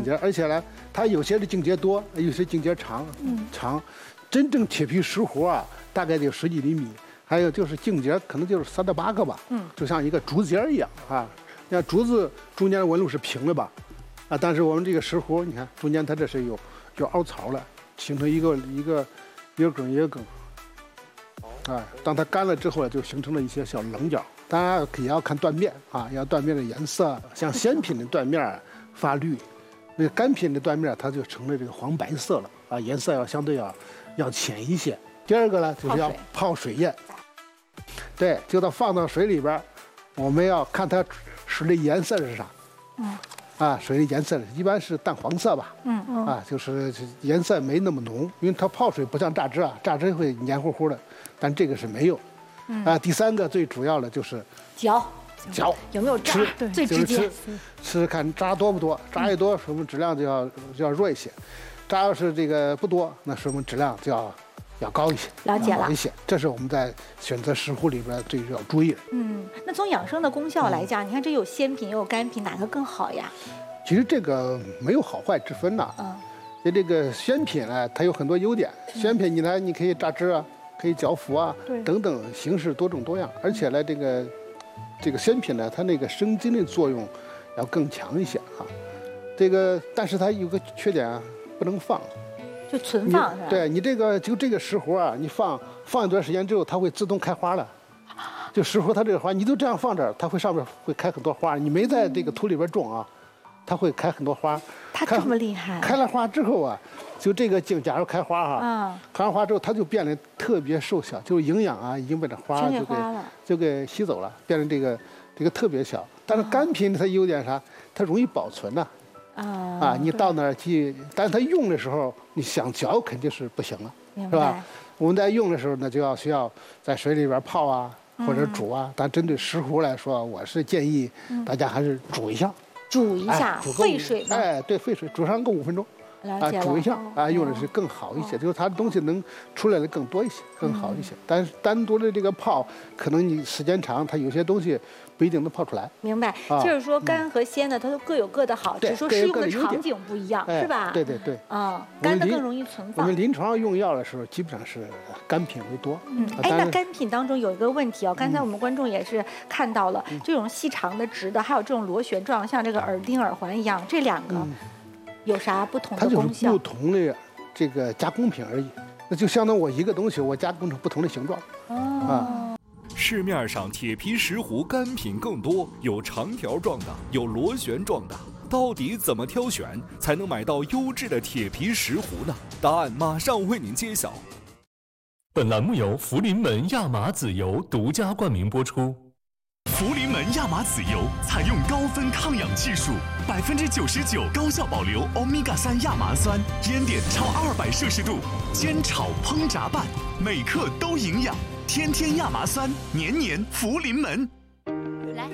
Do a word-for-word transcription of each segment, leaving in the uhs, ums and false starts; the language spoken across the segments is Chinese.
节，而且呢，它有些的茎节多，有些茎节长，嗯，长。真正铁皮石斛啊，大概得十几厘米，还有就是茎节可能就是三到八个吧，嗯，就像一个竹节一样啊。你看竹子中间的纹路是平的吧，啊，但是我们这个石斛，你看中间它这是有有凹槽了，形成一个一个一个梗一个梗。啊，当它干了之后，就形成了一些小棱角。当然也要看断面啊，要断面的颜色。像鲜品的断面发绿，那个干品的断面它就成了这个黄白色了啊，颜色要相对要要浅一些。第二个呢，就是要泡水液。对，就到放到水里边，我们要看它水的颜色是啥。嗯。啊，水的颜色一般是淡黄色吧，嗯嗯，啊，就是颜色没那么浓，因为它泡水不像榨汁啊，榨汁会黏糊糊的，但这个是没有。嗯、啊，第三个最主要的就是嚼， 嚼有没有渣？ 对， 最直接。 吃吃看渣多不多，渣越多，说明质量就要就要弱一些；渣要是这个不多，那说明质量就要要高一些， 了解了好一些。这是我们在选择石斛里边最要注意的。 嗯，那从养生的功效来讲，嗯、你看这有鲜品也有干品，哪个更好呀？ 其实这个没有好坏之分呐。嗯。就这个鲜品呢，它有很多优点。鲜品你呢，你可以榨汁啊，可以嚼服啊，等等形式多种多样。而且呢，这个这个鲜品呢，它那个生津的作用要更强一些啊。这个，但是它有个缺点啊，不能放。 就存放是吧？ 对你这个就这个石斛啊，你放放一段时间之后，它会自动开花了。就石斛它这个花，你都这样放这儿，它会上面会开很多花。你没在这个土里边种啊，它会开很多花。 它这么厉害？ 开了花之后啊，就这个茎，假如开花哈，嗯，开完花之后，它就变得特别瘦小，就是营养啊已经被这花就给就给吸走了，变成这个这个特别小。但是干品它优点啥？它容易保存呐。啊啊！你到那儿去，但是它用的时候，你想嚼肯定是不行了，是吧？我们在用的时候呢，就要需要在水里边泡啊，或者煮啊。但针对石斛来说，我是建议大家还是煮一下， 煮一下，沸水。 哎，对，沸水煮上个五分钟。啊，煮一下啊，用的是更好一些，就是它的东西能出来的更多一些，更好一些。但是单独的这个泡，可能你时间长，它有些东西不一定能泡出来。 明白，就是说干和鲜的，它都各有各的好，只是说适用的场景不一样，是吧？ 对对对。 啊，干的更容易存放。 我们临床上用药的时候，基本上是干品为多。 嗯，哎，那干品当中有一个问题哦，刚才我们观众也是看到了，这种细长的、直的，还有这种螺旋状，像这个耳钉、耳环一样，这两个。有啥不同的功效？ 它就是不同的这个加工品而已，那就相当于我一个东西，我加工成不同的形状。哦。啊。 市面上铁皮石斛干品更多，有长条状的，有螺旋状的，到底怎么挑选才能买到优质的铁皮石斛呢？答案马上为您揭晓。 本栏目由福临门亚麻籽油独家冠名播出。 福临门亚麻籽油采用高分抗氧技术，百分之九十九高效保留欧米伽三亚麻酸，烟点超二百摄氏度，煎炒烹炸拌，每克都营养。天天亚麻酸，年年福临门。 来，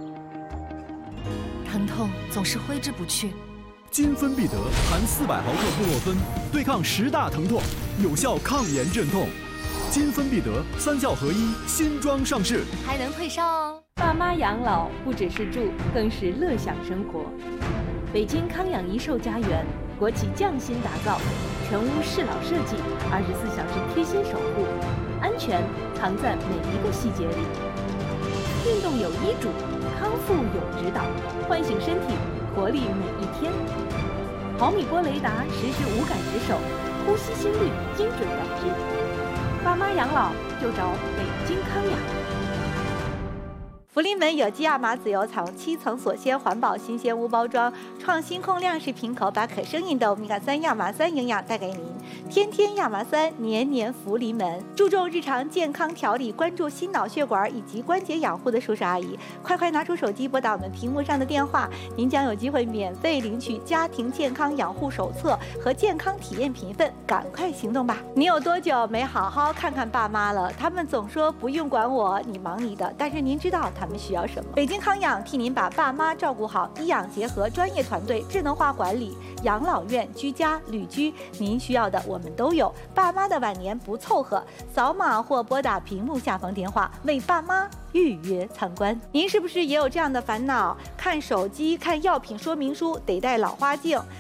疼痛总是挥之不去。 金芬必得含四百毫克布洛芬，对抗十大疼痛，有效抗炎镇痛。金芬必得三效合一，新装上市， 还能退烧哦。 爸妈养老不只是住，更是乐享生活。北京康养一寿家园，国企匠心打造，全屋适老设计，二十四小时贴心守护，安全藏在每一个细节里。运动有医嘱，康复有指导，唤醒身体，活力每一天。毫米波雷达实时无感值守，呼吸心率精准感知。爸妈养老就找北京康养。 福临门有机亚麻籽油采用七层锁鲜环保新鲜无包装，创新控亮式瓶口，把可生饮的欧米伽三亚麻酸营养带给您。天天亚麻酸，年年福临门，注重日常健康调理，关注心脑血管以及关节养护的叔叔阿姨，快快拿出手机拨打我们屏幕上的电话，您将有机会免费领取家庭健康养护手册和健康体验品一份，赶快行动吧！你有多久没好好看看爸妈了？他们总说不用管我，你忙你的，但是您知道他们需要什么？北京康养替您把爸妈照顾好，医养结合，专业团队，智能化管理，养老院、居家、旅居，您需要的我们都有。爸妈的晚年不凑合，扫码或拨打屏幕下方电话为爸妈预约参观。您是不是也有这样的烦恼？看手机、看药品说明书得戴老花镜，